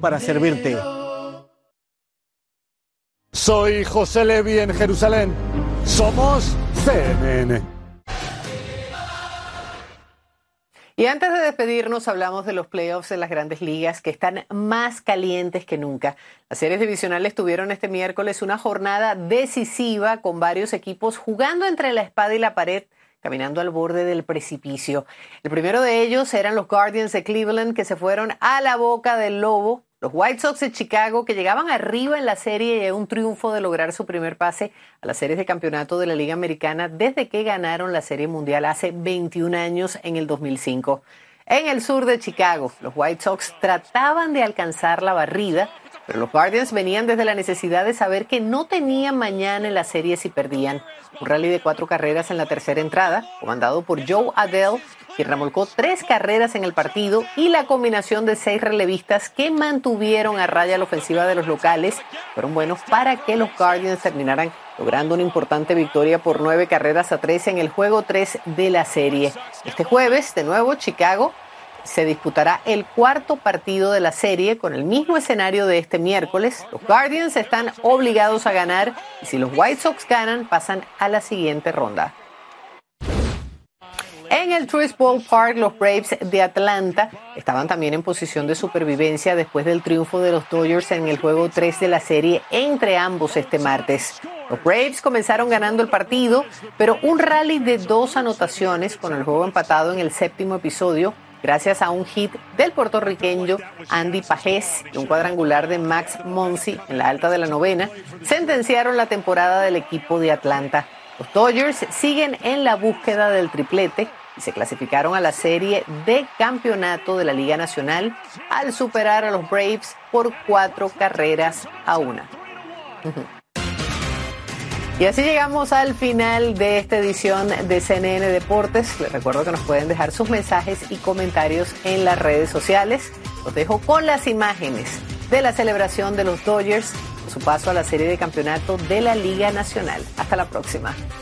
para servirte. Soy José Levi en Jerusalén. Somos CNN. Y antes de despedirnos, hablamos de los playoffs de las Grandes Ligas, que están más calientes que nunca. Las series divisionales tuvieron este miércoles una jornada decisiva, con varios equipos jugando entre la espada y la pared, caminando al borde del precipicio. El primero de ellos eran los Guardians de Cleveland, que se fueron a la boca del lobo. Los White Sox de Chicago, que llegaban arriba en la serie y a un triunfo de lograr su primer pase a las series de campeonato de la Liga Americana desde que ganaron la Serie Mundial hace 21 años en el 2005. En el sur de Chicago, los White Sox trataban de alcanzar la barrida, pero los Guardians venían desde la necesidad de saber que no tenían mañana en la serie si perdían. Un rally de 4 carreras en la tercera entrada, comandado por Joe Adell, quien remolcó 3 carreras en el partido, y la combinación de 6 relevistas que mantuvieron a raya la ofensiva de los locales fueron buenos para que los Guardians terminaran logrando una importante victoria por 9-3 en el juego 3 de la serie. Este jueves, de nuevo, Chicago se disputará el cuarto partido de la serie con el mismo escenario de este miércoles. Los Guardians están obligados a ganar y si los White Sox ganan, pasan a la siguiente ronda. En el Truist Ballpark, los Braves de Atlanta estaban también en posición de supervivencia después del triunfo de los Dodgers en el juego 3 de la serie entre ambos este martes. Los Braves comenzaron ganando el partido, pero un rally de 2 anotaciones con el juego empatado en el 7º episodio, gracias a un hit del puertorriqueño Andy Pajés y un cuadrangular de Max Muncy en la alta de la 9ª, sentenciaron la temporada del equipo de Atlanta. Los Dodgers siguen en la búsqueda del triplete y se clasificaron a la serie de campeonato de la Liga Nacional al superar a los Braves por 4-1. Y así llegamos al final de esta edición de CNN Deportes. Les recuerdo que nos pueden dejar sus mensajes y comentarios en las redes sociales. Los dejo con las imágenes de la celebración de los Dodgers por su paso a la serie de campeonato de la Liga Nacional. Hasta la próxima.